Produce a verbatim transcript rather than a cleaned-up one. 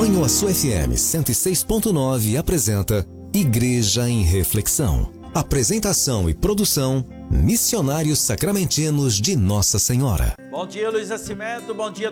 Manhuaçu F M cento e seis ponto nove apresenta Igreja em Reflexão. Apresentação e produção, Missionários Sacramentinos de Nossa Senhora. Bom dia, Luiz Nascimento. Bom dia,